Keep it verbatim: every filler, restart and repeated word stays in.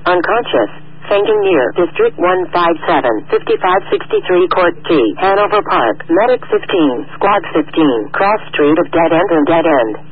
unconscious, fainting near District one five seven, fifty-five sixty-three Court T, Hanover Park, Medic fifteen, Squad fifteen, cross street of Dead End and Dead End.